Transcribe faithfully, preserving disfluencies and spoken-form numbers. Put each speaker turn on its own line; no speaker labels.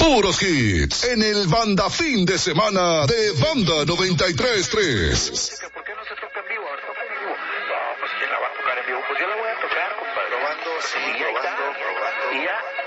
puros hits, en el Banda Fin de Semana de Banda noventa y tres punto tres.
¿Por qué no se toca en vivo? A ver, toca en vivo. No, pues ¿quién la va a tocar en vivo? Pues yo la voy a tocar, compadre. Probando, sí, probando, probando. Y ya.